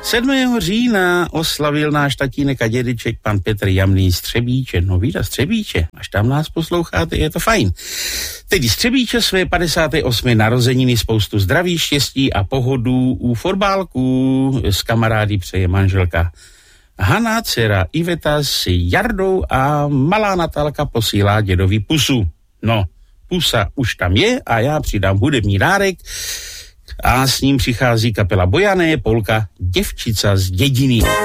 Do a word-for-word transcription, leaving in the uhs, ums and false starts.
sedmého října oslavil náš tatínek a dědeček pan Petr Jamný Střebíče. No víte, Střebíče, až tam nás posloucháte, je to fajn. Tedy Střebíče své padesáté osmé narozeniny, spoustu zdraví, štěstí a pohodů u fotbálků s kamarády přeje manželka Hana, dcera Iveta s Jardou a malá Natálka posílá dědovi pusu. No, pusa už tam je a já přidám hudební dárek a s ním přichází kapela Bojané, polka Děvčica z dědiny.